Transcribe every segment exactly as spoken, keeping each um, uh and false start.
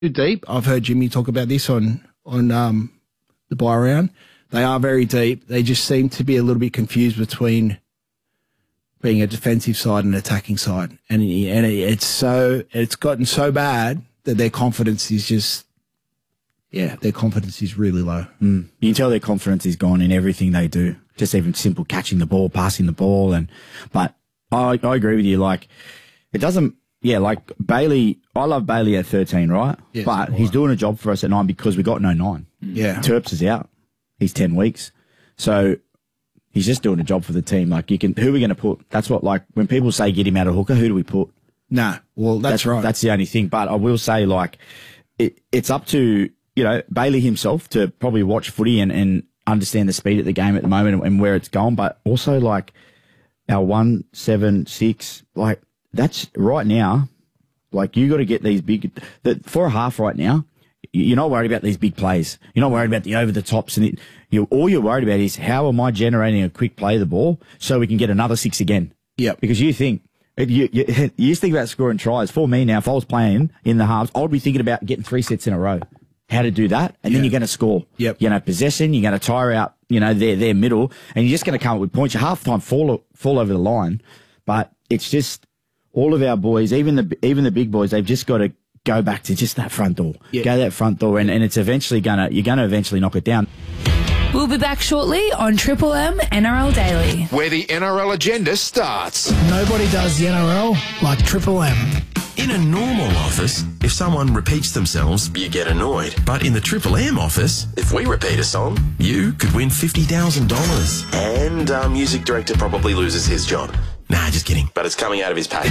too deep. I've heard Jimmy talk about this on on um, the buy round. They are very deep. They just seem to be a little bit confused between being a defensive side and attacking side, and and it's so it's gotten so bad that their confidence is just yeah, their confidence is really low. Mm. You can tell their confidence is gone in everything they do. Just even simple catching the ball, passing the ball, and but I I agree with you. Like it doesn't. Yeah, like Bailey, I love Bailey at thirteen, right? Yes, but he's right. doing a job for us at nine because we got no nine. Yeah. Terps is out. He's ten weeks. So he's just doing a job for the team. Like, you can, who are we going to put? That's what, like, when people say get him out of hooker, who do we put? Nah, well, that's, that's right. That's the only thing. But I will say, like, it, it's up to, you know, Bailey himself to probably watch footy and, and understand the speed of the game at the moment and, and where it's going. But also, like, our one, seven, six, like, that's right now. Like, you got to get these big, that for a half right now, you're not worried about these big plays. You're not worried about the over the tops, and it, you all you're worried about is how am I generating a quick play of the ball so we can get another six again. Yeah. Because you think, you, you, you just think about scoring tries. For me now, if I was playing in the halves, I would be thinking about getting three sets in a row. How to do that, and yeah. then you're going to score. Yep. You know, possession, you're going to tire out, you know, their, their middle, and you're just going to come up with points. You half time fall, fall over the line, but it's just, all of our boys, even the even the big boys, they've just got to go back to just that front door. Yeah. Go that front door, and, and it's eventually gonna you're gonna eventually knock it down. We'll be back shortly on Triple M N R L Daily, where the N R L agenda starts. Nobody does the N R L like Triple M. In a normal office, if someone repeats themselves, you get annoyed. But in the Triple M office, if we repeat a song, you could win fifty thousand dollars. And our music director probably loses his job. Nah, just kidding. But it's coming out of his pay.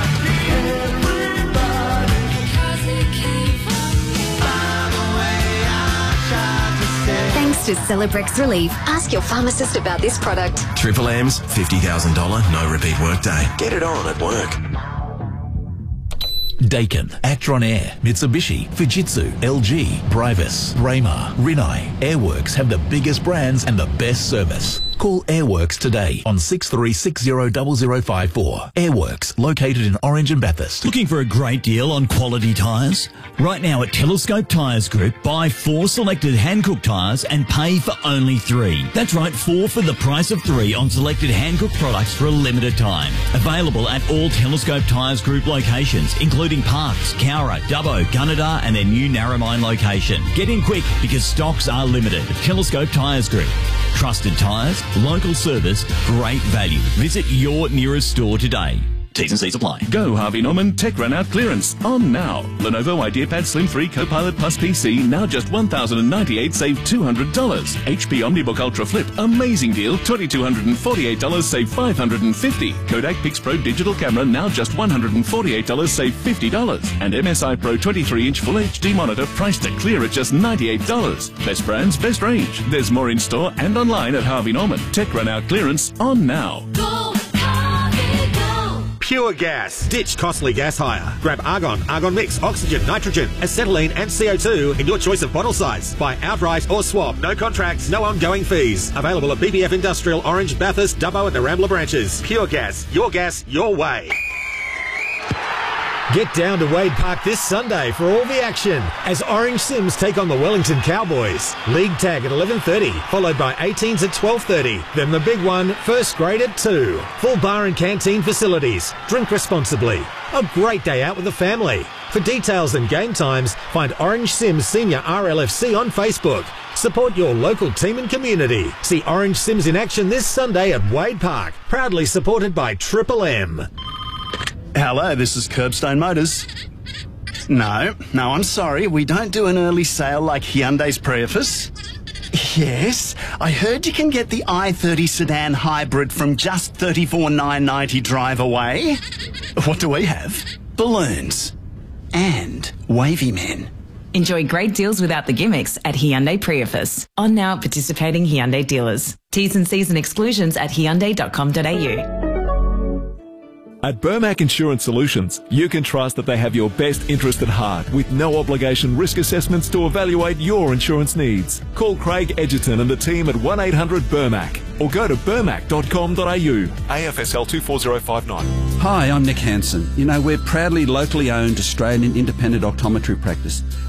Thanks to Celebrex Relief. Ask your pharmacist about this product. Triple M's fifty thousand dollars no repeat workday. Get it on at work. Daikin, Actron Air, Mitsubishi, Fujitsu, L G, Brivus, Braemar, Rinnai, Airworks have the biggest brands and the best service. Call Airworks today on six three six zero zero zero five four. Airworks, located in Orange and Bathurst. Looking for a great deal on quality tyres? Right now at Telescope Tyres Group, buy four selected hand-cooked tyres and pay for only three. That's right, four for the price of three on selected hand-cooked products for a limited time. Available at all Telescope Tyres Group locations, including Parkes, Cowra, Dubbo, Gunnedah and their new Narromine location. Get in quick because stocks are limited. Telescope Tyres Group. Trusted tyres, local service, great value. Visit your nearest store today. T's and C's apply. Go Harvey Norman Tech Run Out clearance on now. Lenovo IdeaPad Slim three Copilot Plus P C now just one thousand ninety-eight dollars, save two hundred dollars. H P OmniBook Ultra Flip, amazing deal, two thousand two hundred forty-eight dollars, save five hundred fifty dollars. Kodak PixPro Digital Camera now just one hundred forty-eight dollars, save fifty dollars. And M S I Pro twenty-three inch Full H D monitor priced to clear at just ninety-eight dollars. Best brands, best range. There's more in store and online at Harvey Norman. Tech Run Out clearance on now. Go! Pure Gas. Ditch costly gas hire. Grab argon, argon mix, oxygen, nitrogen, acetylene and C O two in your choice of bottle size. Buy outright or swap. No contracts, no ongoing fees. Available at B B F Industrial, Orange, Bathurst, Dubbo and the Rambler branches. Pure Gas. Your gas, your way. Get down to Wade Park this Sunday for all the action as Orange Sims take on the Wellington Cowboys. League tag at eleven thirty, followed by eighteens at twelve thirty. Then the big one, first grade at two. Full bar and canteen facilities. Drink responsibly. A great day out with the family. For details and game times, find Orange Sims Senior R L F C on Facebook. Support your local team and community. See Orange Sims in action this Sunday at Wade Park. Proudly supported by Triple M. Hello, this is Curbstone Motors. No, no, I'm sorry. We don't do an early sale like Hyundai's Prius. Yes, I heard you can get the i thirty sedan hybrid from just thirty-four thousand nine hundred ninety drive away. What do we have? Balloons. And wavy men. Enjoy great deals without the gimmicks at Hyundai Prius. On now at participating Hyundai dealers. T's and C's and exclusions at hyundai dot com dot a u. At Burmac Insurance Solutions, you can trust that they have your best interest at heart with no obligation risk assessments to evaluate your insurance needs. Call Craig Edgerton and the team at one eight hundred Burmac or go to burmac dot com dot a u. A F S L two four zero five nine. Hi, I'm Nick Hansen. You know, we're proudly locally owned Australian independent optometry practice.